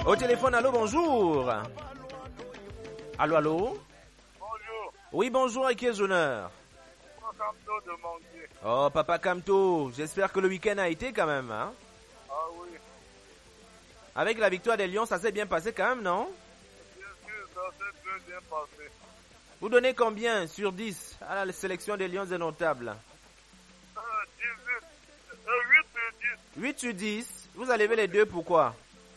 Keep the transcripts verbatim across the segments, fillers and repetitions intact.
Au téléphone, allô, bonjour. Allô, allô. Bonjour. Oui, bonjour, et qui est honneur? Camto de Manguier. Oh, Papa Camto, j'espère que le week-end a été quand même, hein? Ah oui. Avec la victoire des Lions, ça s'est bien passé quand même, non? Bien sûr, ça s'est très bien passé. Vous donnez combien sur dix à la sélection des Lions et notables? Euh, dix-huit. Euh, huit sur dix. huit sur dix. Vous avez levé les deux, pourquoi?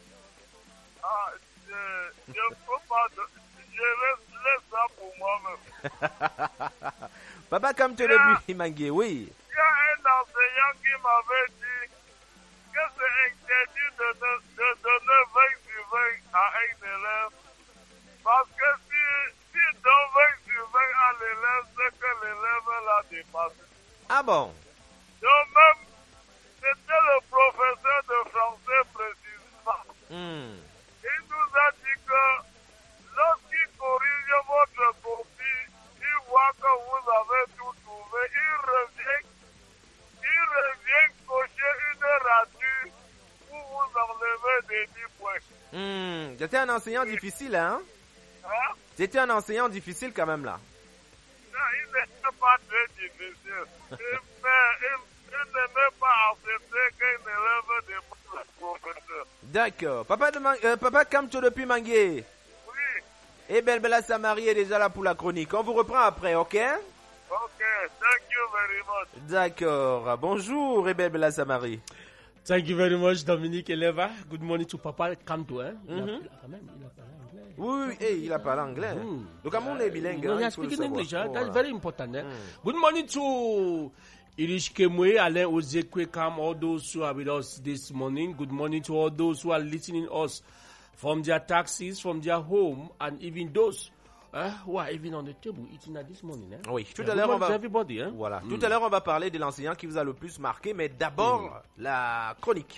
Ah, je ne peux pas. De, je laisse, laisse ça pour moi-même. Papa Camto depuis Manguier, oui. Il y a un enseignant qui m'avait dit que c'est interdit de, de, de donner vingt sur vingt à un élève. Parce que si, si donne vingt sur vingt à l'élève, c'est que l'élève l'a dépassé. Ah bon? Donc même, c'était le professeur de français précisément. Hmm. Il nous a dit que lorsqu'il corrige votre copie, il voit que vous avez tout trouvé, il revient, il revient cocher une rature pour vous enlever des dix points. Hmm. C'était un enseignant difficile, hein? Hein? C'était un enseignant difficile quand même, là. Non, il n'était pas très difficile. Il, mais, il, il n'aimait pas accepter qu'un élève dépasse le professeur. D'accord. Papa, de Man- euh, Papa Camto depuis Manguier. Oui, Et Belle Bella Samarie est déjà là pour la chronique. On vous reprend après, ok? ok, thank you very much. D'accord. Bonjour, Belle Bella Samarie. Thank you very much, Dominique Eleva. Good morning to Papa Camto. Hein? Il a- Mhm. il a quand même- il a parlé anglais. Oui, oui, hey, il a parlé anglais. Mm. Le Cameroun est bilingue. No, hein, he il is faut le speaking savoir. English. Huh? Oh, That's voilà. very important. Eh? Good morning to Irish Kemwe, Alain Ozekwe Kam, all those who are with us this morning. Good morning to all those who are listening us from their taxis, from their home, and even those uh, who are even on the table eating at this morning. Eh? Oui, tout Yeah, à good l'heure on morning to va. everybody. Eh? Voilà. Tout à l'heure on va parler de l'enseignant qui vous a le plus marqué, mais d'abord la chronique.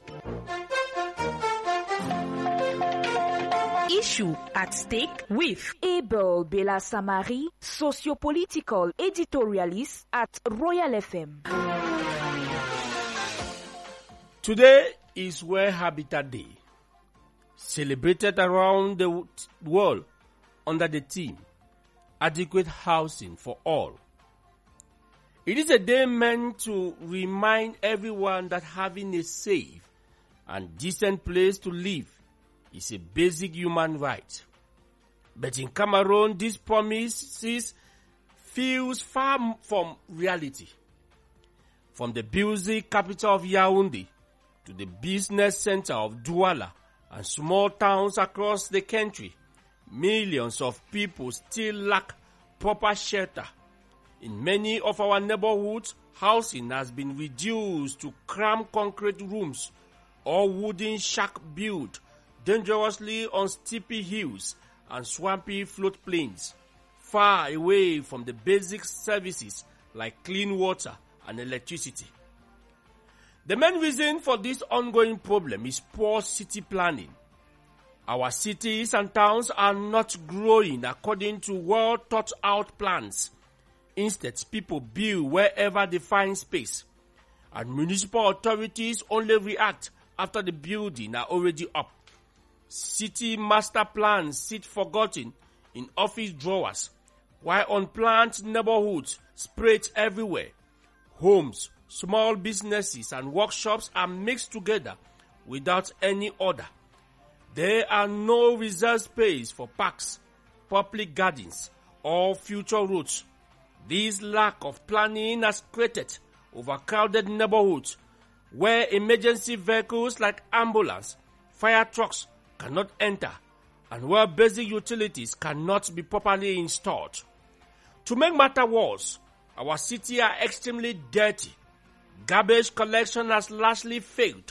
Issue at stake with Abel Bella Samari, socio-political editorialist at Royal F M. Today is World Habitat Day, celebrated around the w- world under the theme Adequate Housing for All. It is a day meant to remind everyone that having a safe and decent place to live is a basic human right. But in Cameroon, this promises feels far m- from reality. From the busy capital of Yaoundé to the business center of Douala and small towns across the country, millions of people still lack proper shelter. In many of our neighborhoods, housing has been reduced to cramped concrete rooms or wooden shack built dangerously on steepy hills and swampy floodplains, far away from the basic services like clean water and electricity. The main reason for this ongoing problem is poor city planning. Our cities and towns are not growing according to well thought out plans. Instead, people build wherever they find space, and municipal authorities only react after the building are already up. City master plans sit forgotten in office drawers, while unplanned neighborhoods spread everywhere. Homes, small businesses, and workshops are mixed together without any order. There are no reserved space for parks, public gardens, or future roads. This lack of planning has created overcrowded neighborhoods where emergency vehicles like ambulance, fire trucks cannot enter, and where basic utilities cannot be properly installed. To make matters worse, our cities are extremely dirty. Garbage collection has largely failed.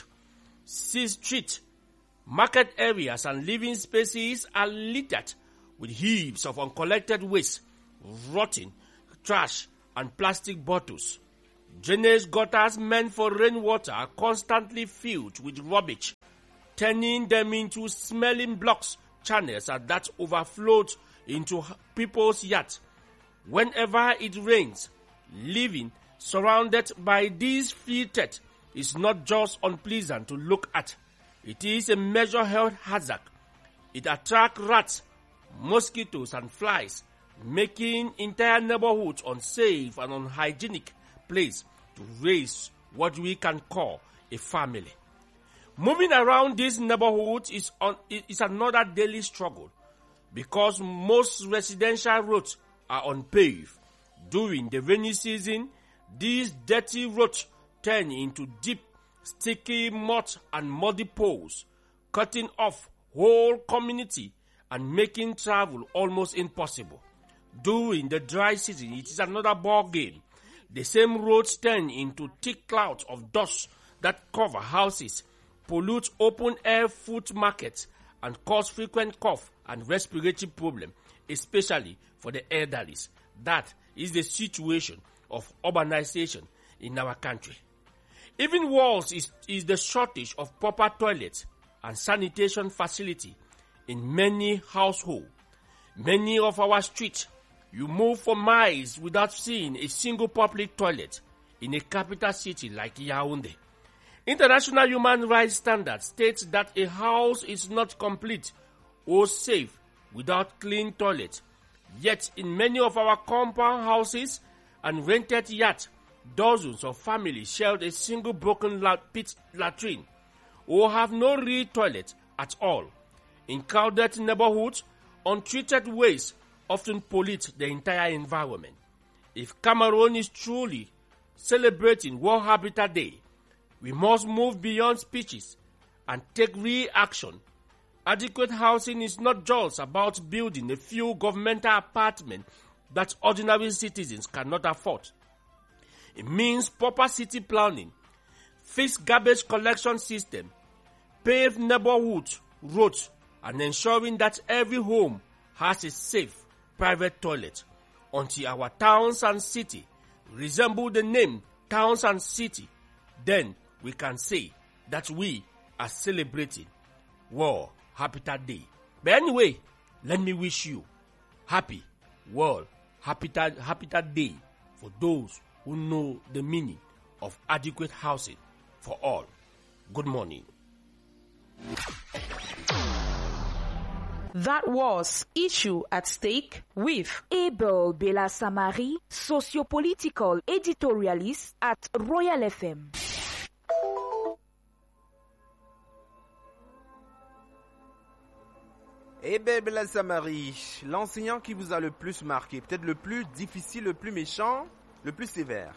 C street, market areas, and living spaces are littered with heaps of uncollected waste, rotting trash, and plastic bottles. Drainage gutters meant for rainwater are constantly filled with rubbish, turning them into smelling blocks, channels that overflowed into people's yards. Whenever it rains, living surrounded by these filtered is not just unpleasant to look at, It is a major health hazard. It attracts rats, mosquitoes, and flies, making entire neighborhoods unsafe and unhygienic place to raise what we can call a family. Moving around these neighborhoods is, on, is another daily struggle because most residential roads are unpaved. During the rainy season, these dirty roads turn into deep, sticky mud and muddy pools, cutting off whole community and making travel almost impossible. During the dry season, it is another ball game. The same roads turn into thick clouds of dust that cover houses, pollute open-air food markets, and cause frequent cough and respiratory problems, especially for the elderly. That is the situation of urbanization in our country. Even worse is, is the shortage of proper toilets and sanitation facility in many households. Many of our streets, you move for miles without seeing a single public toilet in a capital city like Yaoundé. International human rights standards states that a house is not complete or safe without clean toilets. Yet in many of our compound houses and rented yachts, dozens of families share a single broken pit latrine or have no real toilet at all. In crowded neighborhoods, untreated waste often pollute the entire environment. If Cameroon is truly celebrating World Habitat Day, we must move beyond speeches and take real action. Adequate housing is not just about building a few governmental apartments that ordinary citizens cannot afford. It means proper city planning, fixed garbage collection system, paved neighborhood roads, and ensuring that every home has a safe private toilet. Until our towns and city resemble the name towns and city, then we can say that we are celebrating World Habitat Day. But anyway, let me wish you happy World Habitat, Habitat Day for those who know the meaning of adequate housing for all. Good morning. That was Issue at Stake with Abel Bella Samari, sociopolitical editorialist at Royal F M. Abel Bella Samari, l'enseignant qui vous a le plus marqué, peut-être le plus difficile, le plus méchant, le plus sévère.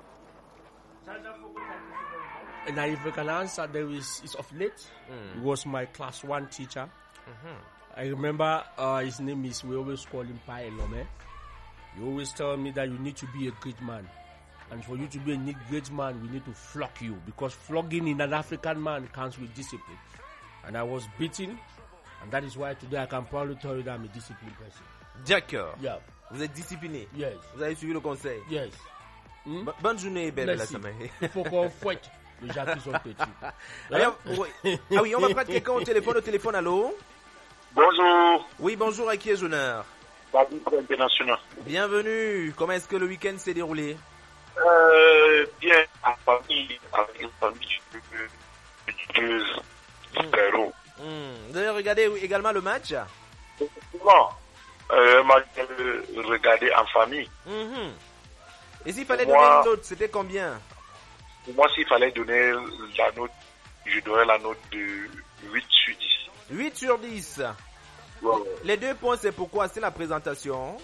And if I can answer, there is, is of late, mm. He was my class one teacher. Mm-hmm. I remember uh, his name is, we always call him Pa Elome. He always tell me that you need to be a great man. And for you to be a great man, we need to flog you. Because flogging in an African man comes with discipline. And I was beaten. And that is why today I can proudly tell you that I'm a disciplined person. D'accord. Yeah. Vous êtes discipliné. Yes. Vous avez suivi le conseil. Yes. Hmm? Bonne journée, Belle Bella Samari. Il faut qu'on fouette les gens qui sont petits. Alors, oui. Ah oui, on va prendre quelqu'un au téléphone. Au téléphone, allô? Bonjour. Oui, bonjour, à qui est honneur? Babi International. Bienvenue. Comment est-ce que le week-end s'est déroulé? Euh, bien, en famille, avec une famille religieuse, zéro. Mmh. Vous avez regardé également le match? Non, euh, moi, j'ai regardé en famille. Mmh. Et s'il fallait moi, donner une note, c'était combien? Pour moi, s'il fallait donner la note, je donnerais la note de huit sur dix. huit sur dix. Ouais. Les deux points, c'est pourquoi? C'est la présentation.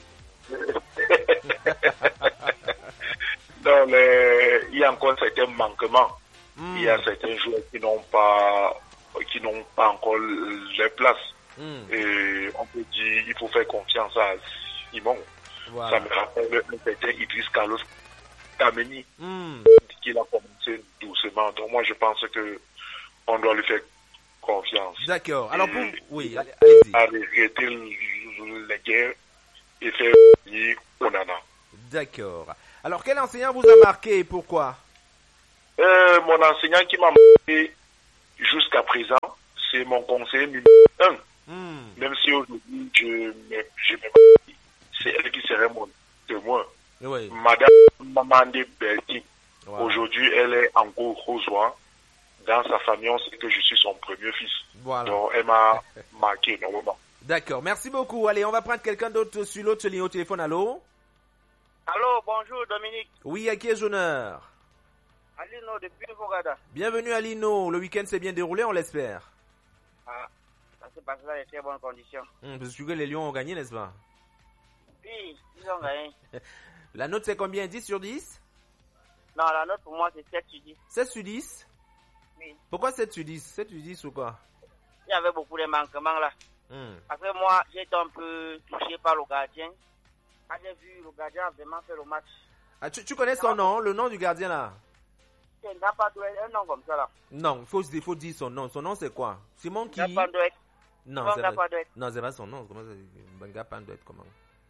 Non, mais il y a encore certains manquements. Mm. Il y a certains joueurs qui n'ont pas, qui n'ont pas encore les places. Mm. Et on peut dire, il faut faire confiance à Simon. Voilà. Ça me rappelle un certain Idriss Carlos Kameni, mm. qui a commencé doucement. Donc moi, je pense que on doit lui faire confiance. D'accord. Alors pour, oui, allez-y. Arrêter les guerres et faire venir Onana. D'accord. Alors quel enseignant vous a marqué et pourquoi? euh, Mon enseignant qui m'a marqué jusqu'à présent, c'est mon conseiller numéro un. Mm. Même si aujourd'hui je me, je me c'est elle qui serait mon témoin. Oui. Madame Mamande Berti. Wow. Aujourd'hui, elle est en cours Rosoir dans sa famille, on sait que je suis son premier fils. Voilà. Donc, elle m'a marqué énormément. D'accord, merci beaucoup. Allez, on va prendre quelqu'un d'autre sur l'autre ligne au téléphone. Allô? Allô, bonjour Dominique. Oui, à qui ai-je honneur? Alino depuis Fogada. Bienvenue à Lino. Le week-end s'est bien déroulé, on l'espère. Ah, ça s'est passé dans de très bonnes conditions. Hum, parce que les Lions ont gagné, n'est-ce pas? Oui, ils ont gagné. La note c'est combien? dix sur dix? Non, la note pour moi c'est sept sur dix. sept sur dix? Oui. Pourquoi sept sur dix? sept sur dix ou quoi? Il y avait beaucoup de manquements là. Hum. Après moi, j'ai été un peu touché par le gardien. Quand j'ai vu le gardien a vraiment fait le match. Ah, tu, tu connais son nom, le nom du gardien là? Il n'a pas doué un nom comme ça là. Non, il faut, faut dire son nom. Son nom c'est quoi? Simon qui? Il n'a pas doué. Non, Bon, c'est Gapa pas... Douet. non, c'est pas son nom. Comment ça? Banga Pandouet, comment?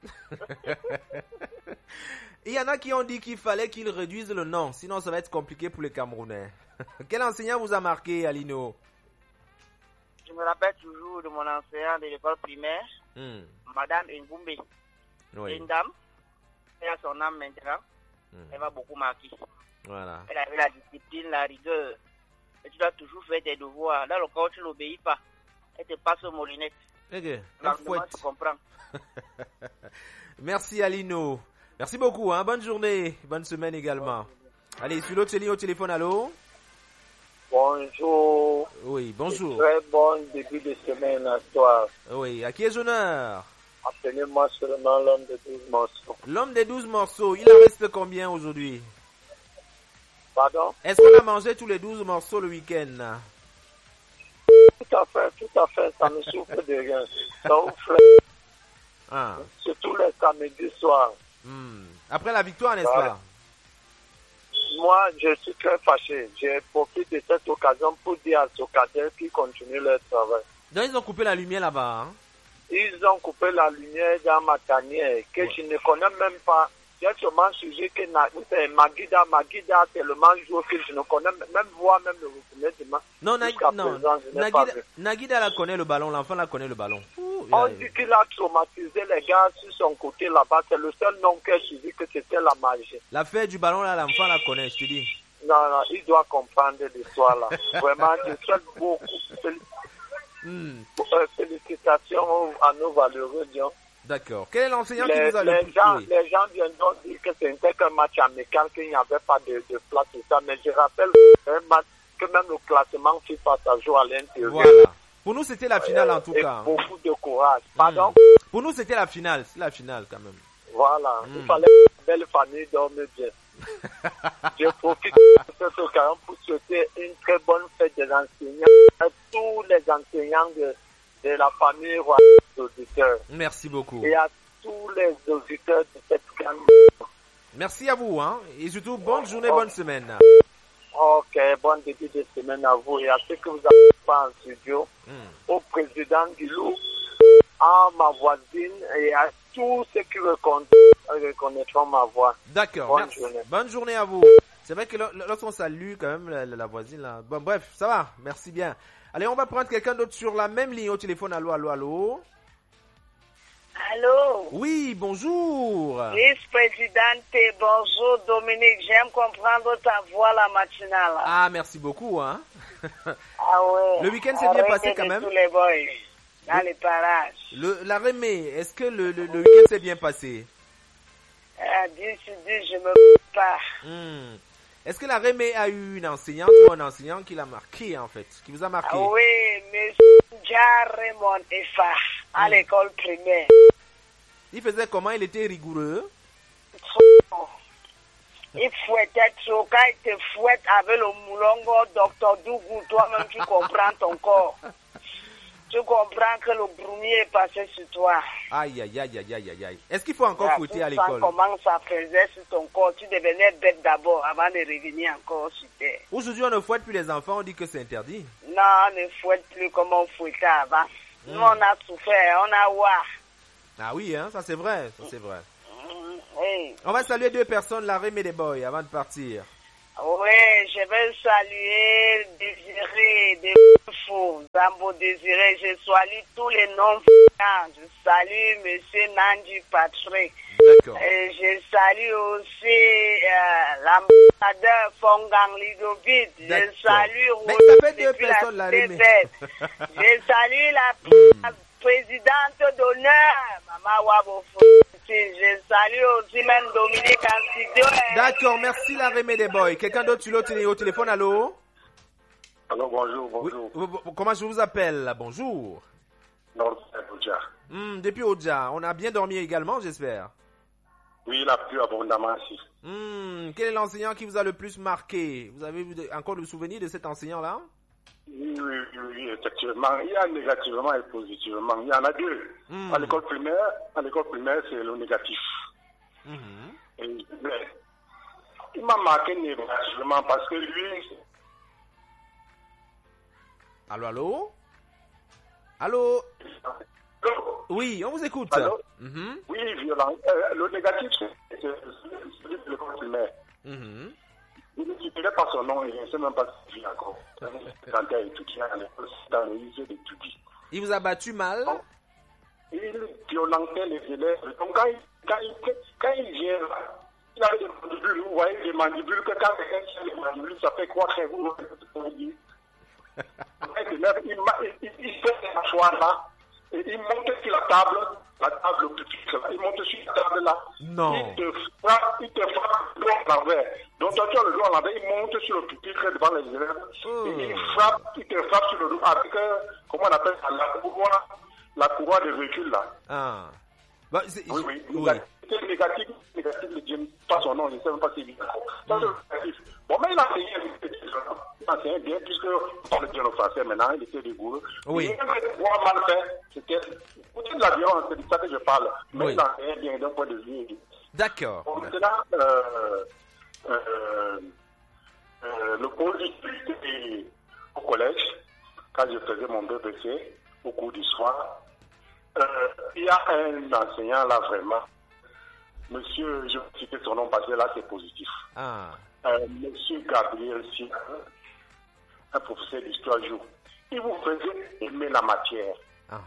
Il y en a qui ont dit qu'il fallait qu'ils réduisent le nom, sinon ça va être compliqué pour les Camerounais. Quel enseignant vous a marqué, Alino? Je me rappelle toujours de mon enseignant de l'école primaire, Hmm. Madame Ngumbe. Oui. Une dame, elle a son âme maintenant, Hmm. elle m'a beaucoup marqué. Voilà. Elle avait la discipline, la rigueur. Et tu dois toujours faire tes devoirs. Dans le cas où tu n'obéis pas, elle te passe au moulinette. Ok, un Lendemain, fouette. tu comprends. Merci Alino. Merci beaucoup, hein. Bonne journée, bonne semaine également. Allez, sur l'autre ligne au téléphone, allô? Bonjour. Oui, bonjour. Très bon début de semaine à toi. Oui, à qui est honneur? Appelez-moi seulement l'homme de douze morceaux. L'homme des douze morceaux, il en reste combien aujourd'hui? Pardon? Est-ce qu'on a mangé tous les douze morceaux le week-end? Tout à fait, tout à fait, ça ne souffre de rien. Ça ouvre, Ah. surtout les samedis soirs. Hmm. Après la victoire, n'est-ce Voilà. pas? Moi, je suis très fâché. J'ai profité de cette occasion pour dire à Socatel qu'ils continuent leur travail. Donc ils ont coupé la lumière là-bas, hein? Ils ont coupé la lumière dans ma tanière que Ouais. je ne connais même pas. J'ai seulement sujet que na- c'est Magida, Magida a tellement joué que je ne connais même voir même le reconnaître. Non, Nag- Jusqu'à non. présent, je n'ai pas Nagida, vu. Nagida la connaît le ballon, l'enfant la connaît le ballon. Ouh, il On a- dit qu'il a traumatisé les gars sur son côté là-bas. C'est le seul nom que je dis que c'était la magie. L'affaire du ballon là, l'enfant la connaît, je te dis. Non, non, il doit comprendre l'histoire là. Vraiment, je souhaite beaucoup. Fél- Hmm. euh, félicitations à nos valeureux gens. D'accord. Quel est l'enseignant qui Les, vous a le les plus gens, oui. les gens viendront dire que c'était qu'un match amical, qu'il n'y avait pas de, de place et ça. Mais je rappelle un match que même le classement FIFA, ça joue à l'intérieur. Voilà. Pour nous, c'était la finale en tout Et cas. beaucoup de courage. Pardon? Pour nous, c'était la finale. C'est la finale quand même. Voilà. Mm. Il fallait que la belle famille dorme bien. Je profite de cette occasion pour souhaiter une très bonne fête des enseignants à tous les enseignants de, de la famille royale d'auditeurs Merci beaucoup. et à tous les auditeurs de cette grande. Merci à vous, hein. Et surtout, bonne journée, bonne semaine. Ok, bon début de semaine à vous et à ceux que vous avez pas en studio, Hmm. au président Guilou, à ma voisine et à tous ceux qui reconna- reconnaîtront ma voix. D'accord. Bonne merci. journée. Bonne journée à vous. C'est vrai que lo- lo- lorsqu'on salue quand même la, la- la voisine là. Bon, bref, ça va. Merci bien. Allez, on va prendre quelqu'un d'autre sur la même ligne au téléphone. Allô, allô, allô. Allô, Oui, bonjour. vice-présidente, bonjour Dominique, j'aime comprendre ta voix la matinale. Ah, merci beaucoup, hein. Ah ouais. Le week-end s'est bien Arrêtez passé quand de même. tous les boys, dans les parages. Le, la Rémé, est-ce que le, le, le week-end s'est bien passé? Ah, dix sur dix, je me pas. Hmm. Est-ce que la Rémé a eu une enseignante ou un enseignant qui l'a marqué en fait, qui vous a marqué? Ah oui, monsieur Jar Raymond Efa, à Mm. l'école primaire. Il faisait comment? Il était rigoureux? Trop. Il fouettait trop. Quand il te fouette avec le moulongo, docteur Dougou, toi-même tu comprends ton corps. Tu comprends que le brumier est passé sur toi. Aïe, aïe, aïe, aïe, aïe, aïe. Est-ce qu'il faut encore Voilà, fouetter tu à sens l'école? comment ça faisait sur ton corps. Tu devenais bête d'abord avant de revenir encore sur terre. Aujourd'hui, on ne fouette plus les enfants, on dit que c'est interdit. Non, on ne fouette plus comme on fouettait avant. Mm. Nous, on a souffert, on a ouah. Ah oui, hein, ça c'est vrai, ça c'est vrai. Mm, hey. On va saluer deux personnes, la Rémé et les boys, avant de partir. Oui, je vais saluer Désiré, des fous, Zambo Désiré. Je salue tous les noms. Je salue Monsieur Nandi Patrick. D'accord. Et je salue aussi euh, l'ambassadeur Fongang Lidovit. Je D'accord. salue Mais Rose ça fait deux depuis la personnes, là, cité Rémi. verte. Je salue la, la présidente d'honneur, Maman Wabofo. Je salue aussi même Dominique en studio. D'accord, merci la Rémi des Boys. Quelqu'un d'autre sur l'autre au téléphone, allô? Alors bonjour, Oui, bonjour. vous- vous- comment je vous appelle là? Bonjour. Non, c'est Oudja. Hmm, depuis Oudja, on a bien dormi également, j'espère. Oui, il a plu abondamment ici. Hmm, quel est l'enseignant qui vous a le plus marqué? Vous avez encore le souvenir de cet enseignant-là? Oui, oui, oui, oui, effectivement. Il y a négativement et positivement. Il y en a deux. Mm. À l'école primaire, à l'école primaire, c'est le négatif. Mhm. Et, mais, il m'a marqué négativement parce que lui, Allô, allô? Allô? Oui, on vous écoute. Allô? Mhm. oui, violent. Euh, le négatif, c'est c'est celui de l'école primaire. Mhm. Il ne citerait pas son nom, il ne sait même pas si il vit encore. Quand il est étudiant à l'école, dans le lycée d'étudier. Il vous a battu mal? Il violentait les élèves. Donc quand il, quand il, quand il vient là, il a des mandibules, vous voyez des mandibules, que quand quelqu'un tient les mandibules, ça fait croire que vous il, il, il, il fait des mâchoires là, et il monte sur la table, la table pupitre là, il monte sur la table là. Non. Il te frappe, il te frappe le doigt à l'envers. Donc toi tu as le doigt à l'envers, il monte sur le pupitre devant les élèves, Oh. et il frappe, il te frappe sur le dos avec, euh, comment on appelle ça, la courroie, la courroie de véhicule là. Ah. Bah, c'est- Oui, oui. oui. C'est négatif, négatif, je ne dis pas son nom, je ne sais même pas s'il vit encore. Ça, c'est négatif. Bon, mais il a enseigné, il a enseigné bien, puisque on parle bien le français maintenant, il était rigoureux. Oui. Il avait droit mal fait, c'était, c'était de la violence, c'est de ça que je parle. Mais Oui. il a enseigné bien d'un point de vue. D'accord. Bon, maintenant, euh, euh, euh, le pôle district et au collège, quand je faisais mon B P C, au cours du soir, euh, il y a un enseignant là vraiment, monsieur, je vais citer son nom parce que là c'est positif, Ah. euh, monsieur Gabriel Sina, un professeur d'histoire géo, il vous faisait aimer la matière. Ah.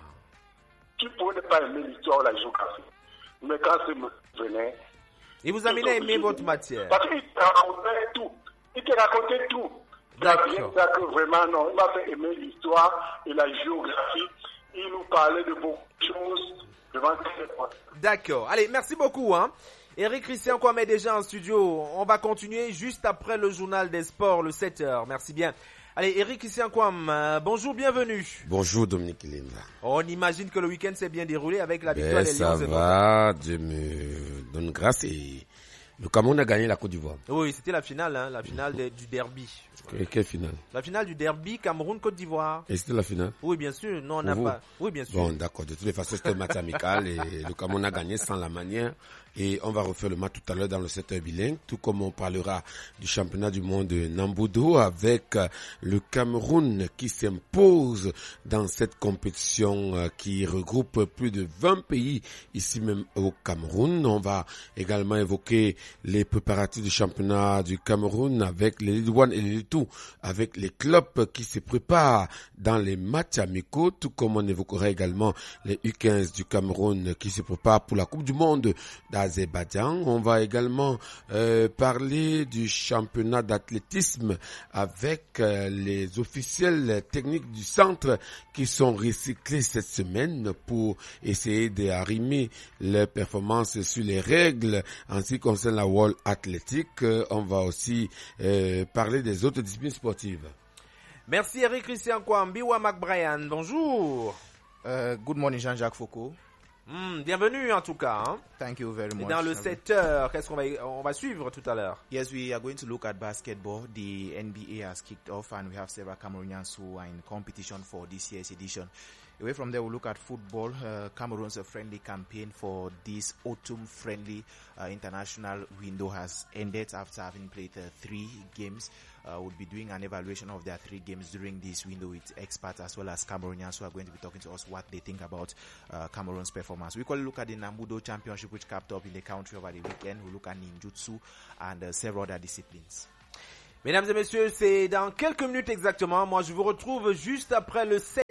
Tu pouvais ne pas aimer l'histoire ou la géographie, mais quand c'est me venait, Il vous a amené à aimer votre matière. parce qu'il te racontait tout. Il te racontait tout. D'accord. C'est bien ça que vraiment, non, il m'a fait aimer l'histoire et la géographie. Il nous parlait de beaucoup de choses devant très D'accord. Allez, merci beaucoup. Hein. Eric Christian Kwame est déjà en studio. On va continuer juste après le journal des sports, le sept heures. Merci bien. Allez, Eric Christian Kwame, euh, bonjour, bienvenue. Bonjour Dominique Linda. On imagine que le week-end s'est bien déroulé avec la victoire Ben, des ça Lions. et va, Dieu me donne grâce et le Cameroun a gagné la Côte d'Ivoire. Oui, c'était la finale, hein, la finale de- du derby. Que- Quelle finale? La finale du derby Cameroun-Côte d'Ivoire. Et c'était la finale? Oui, bien sûr. Non, on n'a Pour vous? pas. Oui, bien sûr. Bon, d'accord. De toutes les façons, c'était un match amical et le Cameroun a gagné sans la manière. Et on va refaire le match tout à l'heure dans le secteur bilingue, tout comme on parlera du championnat du monde de Nambudo avec euh, le Cameroun qui s'impose dans cette compétition euh, qui regroupe plus de vingt pays ici même au Cameroun. On va également évoquer les préparatifs du championnat du Cameroun avec les League One et les League Two, avec les clubs qui se préparent dans les matchs amicaux, tout comme on évoquera également les U quinze du Cameroun qui se préparent pour la Coupe du Monde d'Azerbaïdjan. On va également euh, parler du championnat d'athlétisme avec euh, les officiels techniques du centre qui sont recyclés cette semaine pour essayer d'arrimer leurs performances sur les règles en ce qui concerne la World Athletic. Euh, on va aussi euh, parler des autres disciplines sportives. Merci Eric Christian Kwame. Biwa McBrien, bonjour. Uh, good morning, Jean-Jacques Foucault. Hmm, bienvenue en tout cas. Hein. Thank you very Et much. dans le sept heures, qu'est-ce qu'on va, on va suivre tout à l'heure? Yes, we are going to look at basketball. The N B A has kicked off and we have several Cameroonians who are in competition for this year's edition. Away from there, we'll look at football. Uh, Cameroon's friendly campaign for this autumn friendly uh, international window has ended after having played uh, three games. Uh, we'll be doing an evaluation of their three games during this window with experts as well as Cameroonians who are going to be talking to us what they think about uh, Cameroon's performance. We will look at the Nambudo Championship which capped up in the country over the weekend. We'll look at ninjutsu and uh, several other disciplines. Mesdames et messieurs, c'est dans quelques minutes exactement. Moi, je vous retrouve juste après le sept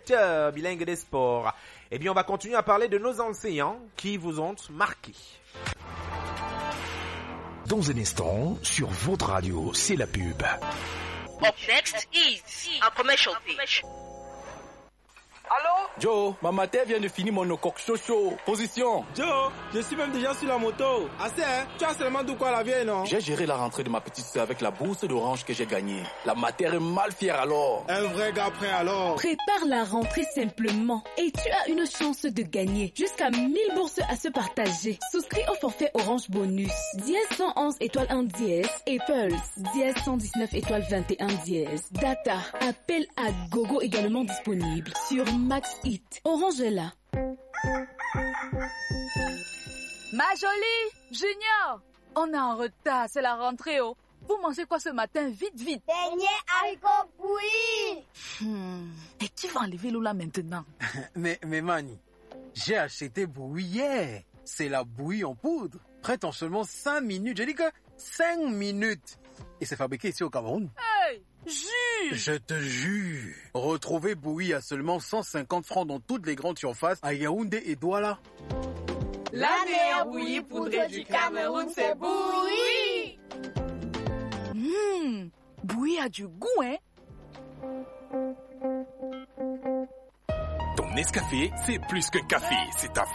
bilingue des sports. Eh bien, on va continuer à parler de nos enseignants qui vous ont marqué. Dans un instant, sur votre radio, c'est la pub. Up next is a commercial pitch. Allô? Joe, ma mater vient de finir mon coq chaud. Position. Joe, je suis même déjà sur la moto. Assez, hein? Tu as seulement de quoi la vieille, non? J'ai géré la rentrée de ma petite soeur avec la bourse d'orange que j'ai gagnée. La mater est mal fière alors. Un vrai gars prêt alors. Prépare la rentrée simplement et tu as une chance de gagner jusqu'à mille bourses à se partager. Souscris au forfait Orange Bonus. Dièse cent onze étoile un dièse et Pulse. Dièse cent dix-neuf étoile vingt et un dièse. Data. Appel à gogo également disponible sur Max Hit. Orange est là. Ma jolie, Junior, on est en retard, c'est la rentrée. Oh. Vous mangez quoi ce matin? Vite, vite. Beignet haricot bouilli. Hmm. Et qui va enlever l'eau là maintenant? mais, mais Mani, j'ai acheté bouillie hier. C'est la bouillie en poudre. Prête en seulement cinq minutes. J'ai dit que cinq minutes. Et c'est fabriqué ici au Cameroun. Hey, jure. Je te jure. Retrouvez bouillie à seulement cent cinquante francs dans toutes les grandes surfaces à Yaoundé et Douala. La meilleure bouillie poudrée du Cameroun, c'est bouillie. Mmh, bouillie a du goût, hein? Ton Nescafé, c'est plus qu'un café, c'est ta